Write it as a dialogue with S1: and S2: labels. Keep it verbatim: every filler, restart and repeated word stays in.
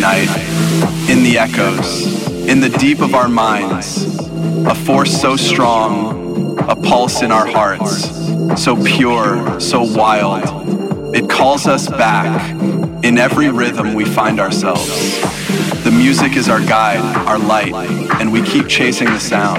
S1: night, in the echoes, in the deep of our minds, a force so strong, a pulse in our hearts, so pure, so wild. It calls us back. In every rhythm we find ourselves. The music is our guide, our light, and we keep chasing the sound.